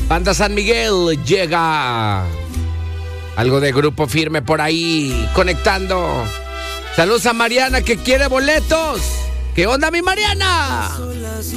Banda San Miguel llega. Algo de Grupo Firme por ahí, conectando. Saludos a Mariana que quiere boletos. ¿Qué onda, mi Mariana?